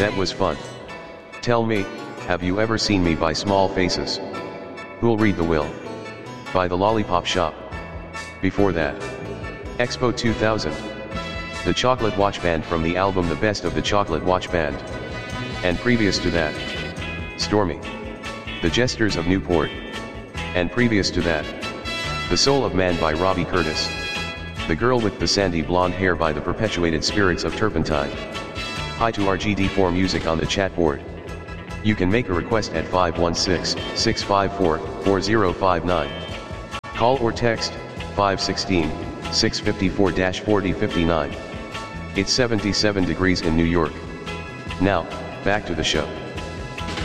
That was fun. Tell me, have you ever seen me by Small Faces? Who'll read the will? By The Lollipop Shop. Before that, Expo 2000. The Chocolate Watch Band from the album The Best of the Chocolate Watch Band. And previous to that, Stormy. The Jesters of Newport. And previous to that, The Soul of Man by Robbie Curtis. The Girl with the Sandy Blonde Hair by the Perpetuated Spirits of Turpentine. Hi to RGD4 Music on the chat board. You can make a request at 516-654-4059. Call or text 516-654-4059. It's 77 degrees in New York. Now, back to the show.